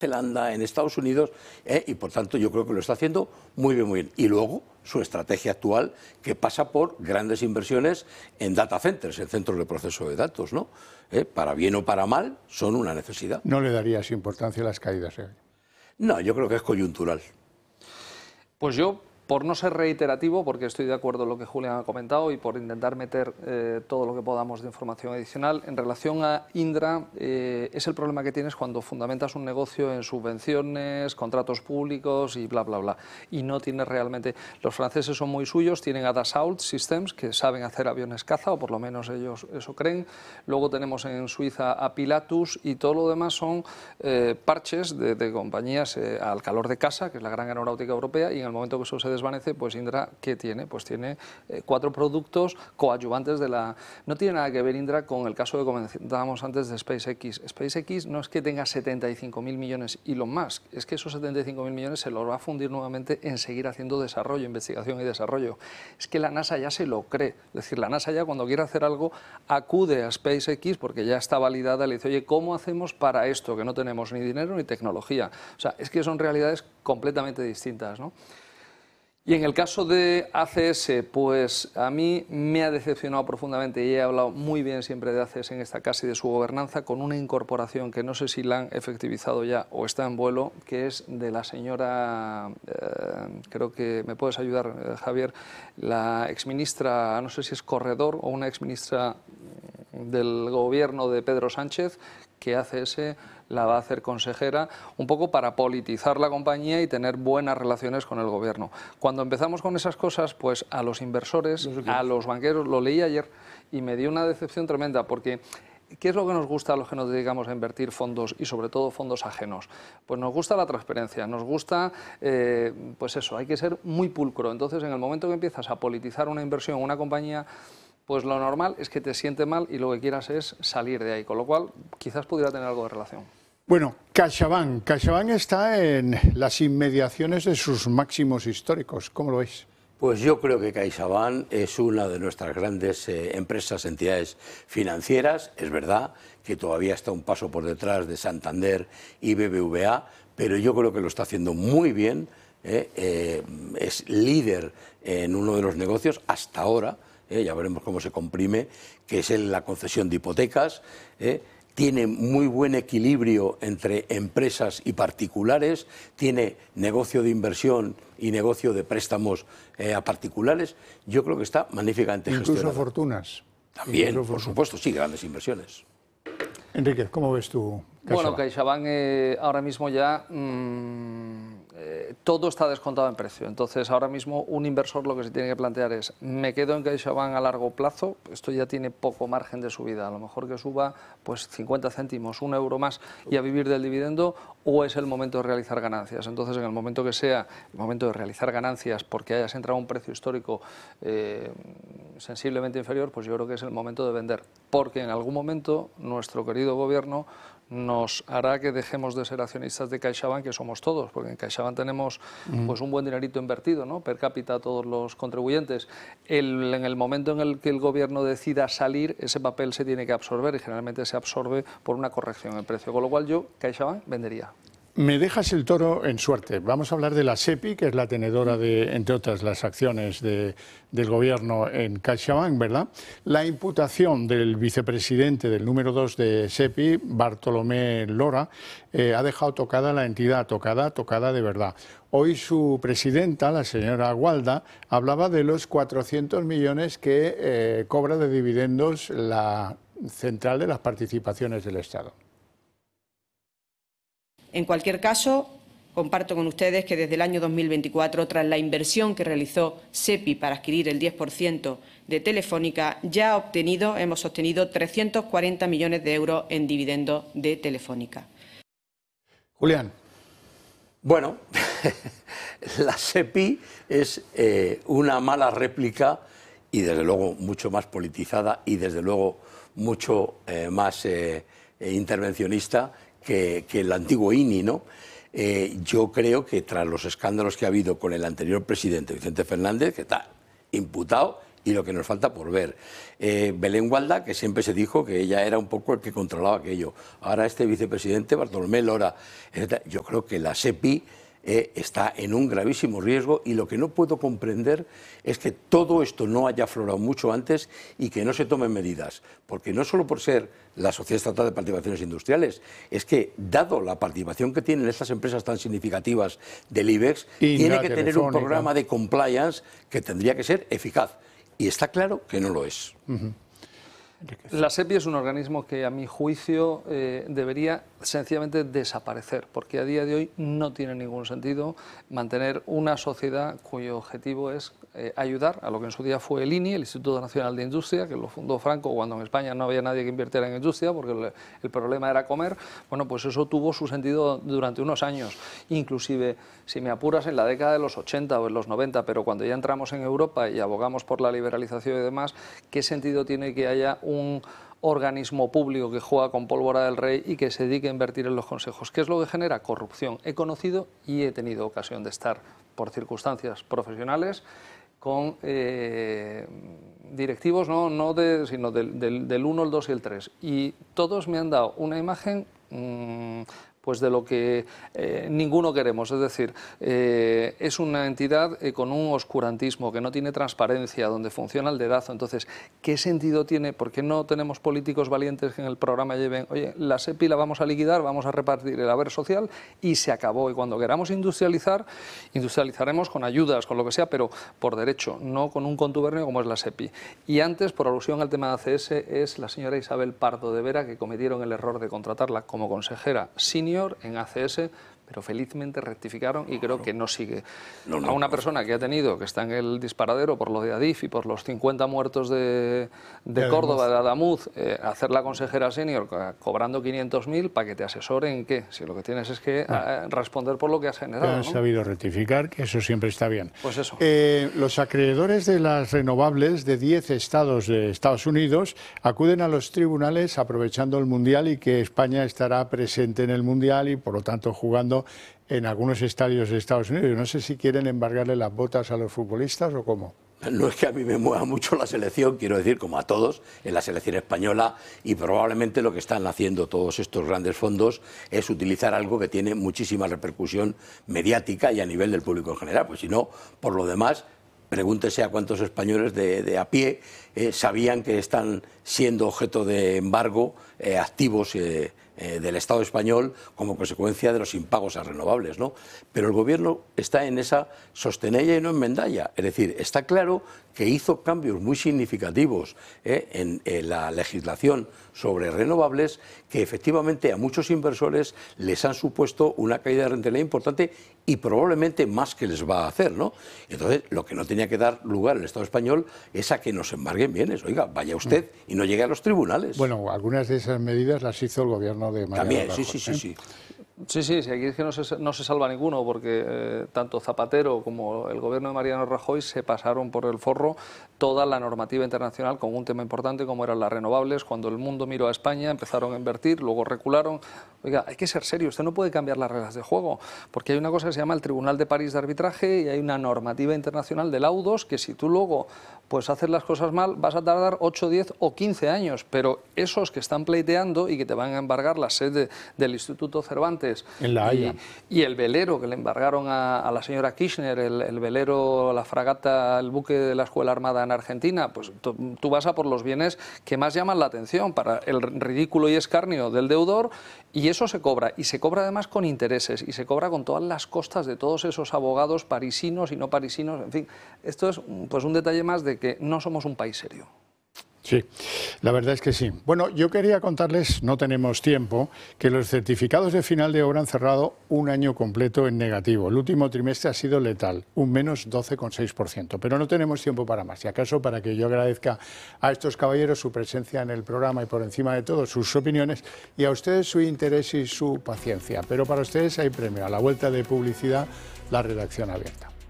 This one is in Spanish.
Zelanda, en Estados Unidos, y por tanto yo creo que lo está haciendo muy bien, muy bien. Y luego su estrategia actual, que pasa por grandes inversiones en data centers, en centros de proceso de datos, ¿no? Para bien o para mal, son una necesidad. ¿No le darías importancia a las caídas? No, yo creo que es coyuntural. Pues yo, por no ser reiterativo, porque estoy de acuerdo en lo que Julián ha comentado y por intentar meter todo lo que podamos de información adicional, en relación a Indra, es el problema que tienes cuando fundamentas un negocio en subvenciones, contratos públicos y bla, bla, bla. Y no tienes realmente... Los franceses son muy suyos, tienen a Dassault Systems, que saben hacer aviones caza, o por lo menos ellos eso creen. Luego tenemos en Suiza a Pilatus y todo lo demás son parches de compañías al calor de casa, que es la gran aeronáutica europea, y en el momento que eso se desvanece, pues Indra, ¿qué tiene? Pues tiene 4 productos coadyuvantes de la... No tiene nada que ver Indra con el caso que comentábamos antes de SpaceX. SpaceX no es que tenga 75.000 millones Elon Musk, es que esos 75.000 millones se los va a fundir nuevamente en seguir haciendo desarrollo, investigación y desarrollo. Es que la NASA ya se lo cree, es decir, la NASA ya cuando quiere hacer algo acude a SpaceX porque ya está validada, le dice, oye, ¿cómo hacemos para esto? Que no tenemos ni dinero ni tecnología. O sea, es que son realidades completamente distintas, ¿no? Y en el caso de ACS, pues a mí me ha decepcionado profundamente y he hablado muy bien siempre de ACS en esta casa y de su gobernanza, con una incorporación que no sé si la han efectivizado ya o está en vuelo, que es de la señora, creo que me puedes ayudar, Javier, la exministra, no sé si es Corredor o una exministra del gobierno de Pedro Sánchez, que ACS la va a hacer consejera, un poco para politizar la compañía y tener buenas relaciones con el gobierno. Cuando empezamos con esas cosas, pues a los inversores, a los banqueros, lo leí ayer y me dio una decepción tremenda, porque ¿qué es lo que nos gusta a los que nos dedicamos a invertir fondos y sobre todo fondos ajenos? Pues nos gusta la transparencia, nos gusta, pues eso, hay que ser muy pulcro. Entonces, en el momento que empiezas a politizar una inversión en una compañía, pues lo normal es que te siente mal y lo que quieras es salir de ahí, con lo cual quizás pudiera tener algo de relación. Bueno, CaixaBank está en las inmediaciones de sus máximos históricos. ¿Cómo lo veis? Pues yo creo que CaixaBank es una de nuestras grandes empresas, entidades financieras. Es verdad que todavía está un paso por detrás de Santander y BBVA, pero yo creo que lo está haciendo muy bien. Es líder en uno de los negocios hasta ahora. Ya veremos cómo se comprime, que es en la concesión de hipotecas. Tiene muy buen equilibrio entre empresas y particulares, tiene negocio de inversión y negocio de préstamos a particulares. Yo creo que está magníficamente gestionado. Incluso fortunas. También, por supuesto, sí, grandes inversiones. Enrique, ¿cómo ves tú CaixaBank? Bueno, CaixaBank ahora mismo ya todo está descontado en precio. Entonces, ahora mismo un inversor lo que se tiene que plantear es, ¿me quedo en CaixaBank a largo plazo? Esto ya tiene poco margen de subida. A lo mejor que suba pues 50 céntimos, 1 euro más y a vivir del dividendo, o es el momento de realizar ganancias. Entonces, en el momento que sea el momento de realizar ganancias porque hayas entrado a un precio histórico sensiblemente inferior, pues yo creo que es el momento de vender. Porque en algún momento nuestro querido gobierno nos hará que dejemos de ser accionistas de CaixaBank, que somos todos, porque en CaixaBank tenemos pues un buen dinerito invertido, ¿no? Per cápita todos los contribuyentes. En el momento en el que el gobierno decida salir, ese papel se tiene que absorber y generalmente se absorbe por una corrección en precio, con lo cual yo CaixaBank vendería. Me dejas el toro en suerte. Vamos a hablar de la SEPI, que es la tenedora de, entre otras, las acciones del gobierno en CaixaBank, ¿verdad? La imputación del vicepresidente del número 2 de SEPI, Bartolomé Lora, ha dejado tocada la entidad, tocada de verdad. Hoy su presidenta, la señora Gualda, hablaba de los 400 millones que cobra de dividendos la central de las participaciones del Estado. En cualquier caso, comparto con ustedes que desde el año 2024, tras la inversión que realizó SEPI para adquirir el 10% de Telefónica, ya hemos obtenido 340 millones de euros en dividendos de Telefónica. Julián. Bueno, la SEPI es una mala réplica y desde luego mucho más politizada y desde luego mucho más intervencionista que el antiguo INI, ¿no? Yo creo que tras los escándalos que ha habido con el anterior presidente, Vicente Fernández, que está imputado y lo que nos falta por ver. Belén Gualda, que siempre se dijo que ella era un poco el que controlaba aquello. Ahora este vicepresidente, Bartolomé Lora, yo creo que la SEPI está en un gravísimo riesgo, y lo que no puedo comprender es que todo esto no haya aflorado mucho antes y que no se tomen medidas, porque no solo por ser la Sociedad Estatal de Participaciones Industriales, es que, dado la participación que tienen estas empresas tan significativas del IBEX, tiene que tener un programa de compliance que tendría que ser eficaz, y está claro que no lo es. La SEPI es un organismo que, a mi juicio, debería sencillamente desaparecer, porque a día de hoy no tiene ningún sentido mantener una sociedad cuyo objetivo es ayudar a lo que en su día fue el INI, el Instituto Nacional de Industria, que lo fundó Franco cuando en España no había nadie que invirtiera en industria, porque el problema era comer. Bueno, pues eso tuvo su sentido durante unos años, inclusive, si me apuras, en la década de los 80 o en los 90, pero cuando ya entramos en Europa y abogamos por la liberalización y demás, ¿qué sentido tiene que haya un organismo público que juega con pólvora del rey y que se dedique a invertir en los consejos? ¿Qué es lo que genera? Corrupción. He conocido y he tenido ocasión de estar, por circunstancias profesionales, con directivos, sino del 1, el 2 y el 3. Y todos me han dado una imagen pues de lo que ninguno queremos. Es decir, es una entidad con un oscurantismo, que no tiene transparencia, donde funciona el dedazo. Entonces, ¿qué sentido tiene? ¿Por qué no tenemos políticos valientes que en el programa lleven, oye, la SEPI la vamos a liquidar, vamos a repartir el haber social y se acabó? Y cuando queramos industrializar, industrializaremos con ayudas, con lo que sea, pero por derecho, no con un contubernio como es la SEPI. Y antes, por alusión al tema de ACS, es la señora Isabel Pardo de Vera, que cometieron el error de contratarla como consejera senior en ACS, pero felizmente rectificaron y creo que no sigue. A una persona que ha tenido, que está en el disparadero por lo de Adif y por los 50 muertos de Córdoba, de Adamuz, hacer la consejera senior cobrando 500.000 para que te asesoren, ¿qué? Si lo que tienes es que responder por lo que has generado. Han sabido rectificar, que eso siempre está bien. Pues eso. Los acreedores de las renovables de 10 estados de Estados Unidos acuden a los tribunales aprovechando el Mundial y que España estará presente en el Mundial y, por lo tanto, jugando en algunos estadios de Estados Unidos. No sé si quieren embargarle las botas a los futbolistas o cómo. No es que a mí me mueva mucho la selección, quiero decir, como a todos, en la selección española, y probablemente lo que están haciendo todos estos grandes fondos es utilizar algo que tiene muchísima repercusión mediática y a nivel del público en general, pues si no, por lo demás, pregúntese a cuántos españoles de a pie sabían que están siendo objeto de embargo activos del Estado español como consecuencia de los impagos a renovables, ¿no? Pero el Gobierno está en esa sostenella y no en mendalla. Es decir, está claro que hizo cambios muy significativos en la legislación sobre renovables que efectivamente a muchos inversores les han supuesto una caída de rentabilidad importante y probablemente más que les va a hacer, ¿no? Entonces, lo que no tenía que dar lugar el Estado español es a que nos embarguen bienes. Oiga, vaya usted y no llegue a los tribunales. Bueno, algunas de esas medidas las hizo el Gobierno de Mariano También, Rajoy, sí. Sí, aquí es que no se salva ninguno, porque tanto Zapatero como el gobierno de Mariano Rajoy se pasaron por el forro toda la normativa internacional con un tema importante como eran las renovables. Cuando el mundo miró a España empezaron a invertir, luego recularon. Oiga, hay que ser serio, usted no puede cambiar las reglas de juego, porque hay una cosa que se llama el Tribunal de París de Arbitraje y hay una normativa internacional de laudos que si tú luego pues haces las cosas mal vas a tardar 8, 10 o 15 años, pero esos que están pleiteando y que te van a embargar la sede del Instituto Cervantes en La Haya y el velero que le embargaron a la señora Kirchner, el velero, la fragata, el buque de la Escuela Armada en Argentina, pues tú vas a por los bienes que más llaman la atención para el ridículo y escarnio del deudor, y eso se cobra, y se cobra además con intereses, y se cobra con todas las costas de todos esos abogados parisinos y no parisinos. En fin, esto es pues un detalle más de que no somos un país serio. Sí, la verdad es que sí. Bueno, yo quería contarles, no tenemos tiempo, que los certificados de final de obra han cerrado un año completo en negativo. El último trimestre ha sido letal, un menos 12,6%, pero no tenemos tiempo para más. Y acaso para que yo agradezca a estos caballeros su presencia en el programa y por encima de todo sus opiniones, y a ustedes su interés y su paciencia. Pero para ustedes hay premio. A la vuelta de publicidad, la redacción abierta.